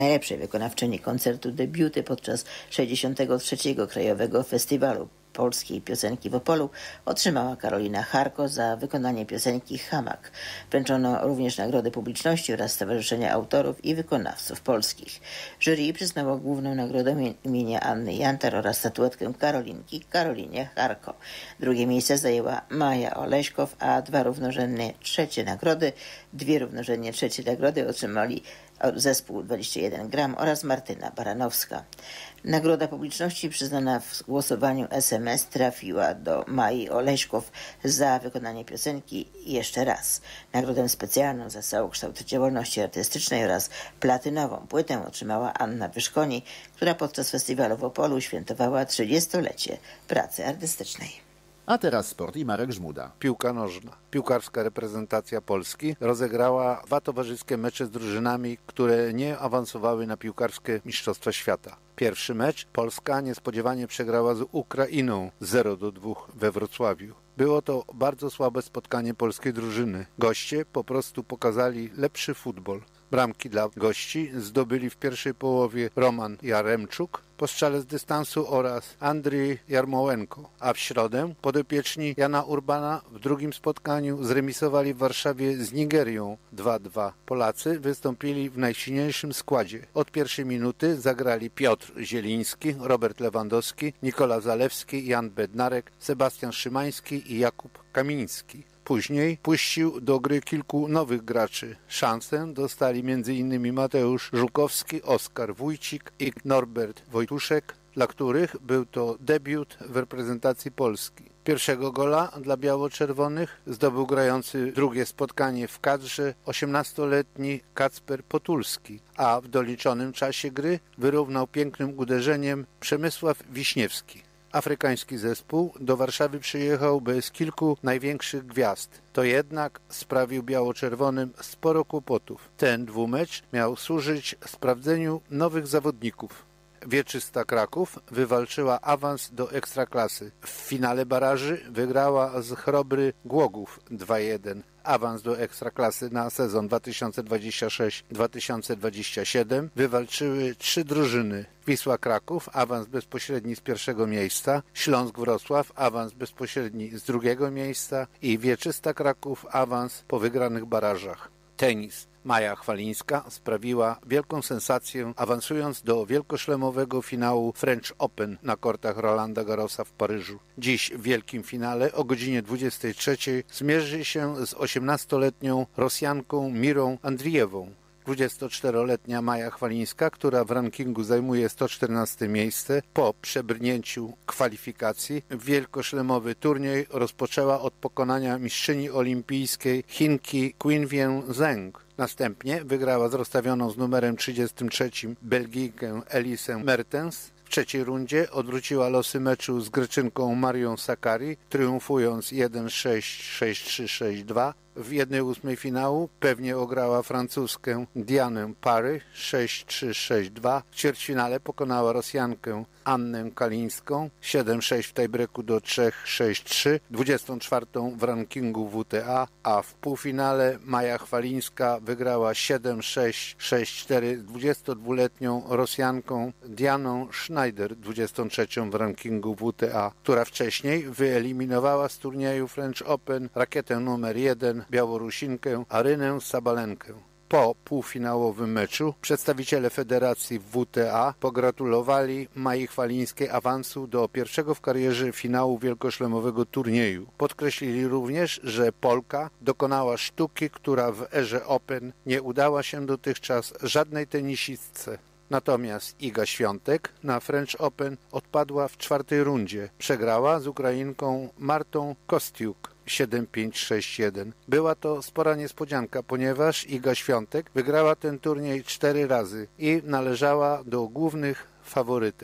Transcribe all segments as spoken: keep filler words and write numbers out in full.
Najlepszej wykonawczyni koncertu debiuty podczas sześćdziesiątego trzeciego Krajowego Festiwalu Polskiej Piosenki w Opolu otrzymała Karolina Charko za wykonanie piosenki Hamak. Wręczono również nagrody publiczności oraz Stowarzyszenia Autorów i Wykonawców Polskich. Jury przyznało główną nagrodę imienia Anny Jantar oraz statuetkę Karolinki Karolinie Charko. Drugie miejsce zajęła Maja Oleśkow, a dwa równorzędnie trzecie nagrody, dwie równorzędnie trzecie nagrody otrzymali zespół dwadzieścia jeden gram oraz Martyna Baranowska. Nagroda publiczności przyznana w głosowaniu S M S trafiła do Mai Oleśkow za wykonanie piosenki Jeszcze raz. Nagrodę specjalną za całokształt działalności artystycznej oraz platynową płytę otrzymała Anna Wyszkoni, która podczas festiwalu w Opolu świętowała trzydziestolecie pracy artystycznej. A teraz sport i Marek Żmuda. Piłka nożna. Piłkarska reprezentacja Polski rozegrała dwa towarzyskie mecze z drużynami, które nie awansowały na piłkarskie Mistrzostwa Świata. Pierwszy mecz Polska niespodziewanie przegrała z Ukrainą zero do dwóch we Wrocławiu. Było to bardzo słabe spotkanie polskiej drużyny. Goście po prostu pokazali lepszy futbol. Bramki dla gości zdobyli w pierwszej połowie Roman Jaremczuk po strzale z dystansu oraz Andrzej Jarmołenko, a w środę podopieczni Jana Urbana w drugim spotkaniu zremisowali w Warszawie z Nigerią dwa dwa. Polacy wystąpili w najsilniejszym składzie. Od pierwszej minuty zagrali Piotr Zieliński, Robert Lewandowski, Nikola Zalewski, Jan Bednarek, Sebastian Szymański i Jakub Kamiński. Później puścił do gry kilku nowych graczy. Szansę dostali m.in. Mateusz Żukowski, Oskar Wójcik i Norbert Wojtuszek, dla których był to debiut w reprezentacji Polski. Pierwszego gola dla biało-czerwonych zdobył grający drugie spotkanie w kadrze osiemnastoletni Kacper Potulski, a w doliczonym czasie gry wyrównał pięknym uderzeniem Przemysław Wiśniewski. Afrykański zespół do Warszawy przyjechał bez kilku największych gwiazd. To jednak sprawił biało-czerwonym sporo kłopotów. Ten dwumecz miał służyć sprawdzeniu nowych zawodników. Wieczysta Kraków wywalczyła awans do Ekstraklasy. W finale baraży wygrała z Chrobry Głogów dwa jeden. Awans do Ekstraklasy na sezon dwa tysiące dwudziesty szósty dwa tysiące dwudziesty siódmy wywalczyły trzy drużyny. Wisła Kraków, awans bezpośredni z pierwszego miejsca, Śląsk Wrocław, awans bezpośredni z drugiego miejsca i Wieczysta Kraków, awans po wygranych barażach. Tenis. Maja Chwalińska sprawiła wielką sensację, awansując do wielkoszlemowego finału French Open na kortach Rolanda Garrosa w Paryżu. Dziś w wielkim finale o godzinie dwudziestej trzeciej zmierzy się z osiemnastoletnią Rosjanką Mirą Andrijewą. dwudziestoczteroletnia Maja Chwalińska, która w rankingu zajmuje sto czternaste miejsce, po przebrnięciu kwalifikacji wielkoszlemowy turniej rozpoczęła od pokonania mistrzyni olimpijskiej Chinki Qinwen Zheng. Następnie wygrała z rozstawioną z numerem trzydziestym trzecim Belgijkę Elisę Mertens. W trzeciej rundzie odwróciła losy meczu z Greczynką Marią Sakkari, triumfując jeden sześć, sześć trzy, sześć dwa. W jednej ósmej finału pewnie ograła francuskę Dianę Parry sześć trzy, sześć dwa. W ćwierćfinale pokonała Rosjankę Annę Kalińską siedem sześć w tiebreaku do trzy sześć trzy, dwudziestą czwartą w rankingu W T A, a w półfinale Maja Chwalińska wygrała siedem sześć, sześć cztery z dwudziestodwuletnią Rosjanką Dianą Schneider, dwudziestą trzecią w rankingu W T A, która wcześniej wyeliminowała z turnieju French Open rakietę numer jeden Białorusinkę Arynę Sabalenkę. Po półfinałowym meczu przedstawiciele federacji W T A pogratulowali Mai Chwalińskiej awansu do pierwszego w karierze finału wielkoszlemowego turnieju. Podkreślili również, że Polka dokonała sztuki, która w erze Open nie udała się dotychczas żadnej tenisistce. Natomiast Iga Świątek na French Open odpadła w czwartej rundzie. Przegrała z Ukrainką Martą Kostiuk siedem pięć, sześć jeden. Była to spora niespodzianka, ponieważ Iga Świątek wygrała ten turniej cztery razy i należała do głównych faworytek.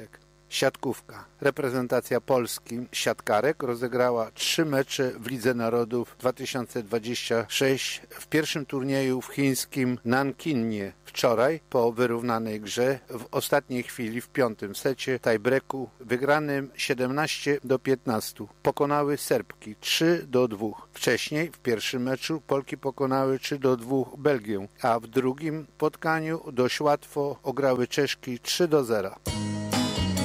Siatkówka. Reprezentacja Polski siatkarek rozegrała trzy mecze w Lidze Narodów dwa tysiące dwudziestym szóstym w pierwszym turnieju w chińskim Nankinie. Wczoraj po wyrównanej grze w ostatniej chwili w piątym secie tiebreaku wygranym siedemnaście do piętnastu pokonały Serbki trzy do dwóch. Wcześniej w pierwszym meczu Polki pokonały trzy do dwóch Belgię, a w drugim spotkaniu dość łatwo ograły Czeszki trzy do zera.